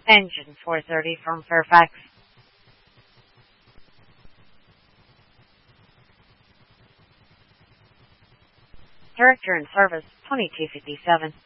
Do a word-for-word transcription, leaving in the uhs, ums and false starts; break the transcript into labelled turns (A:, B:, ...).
A: Engine four thirty from Fairfax. Director in service, twenty-two fifty-seven.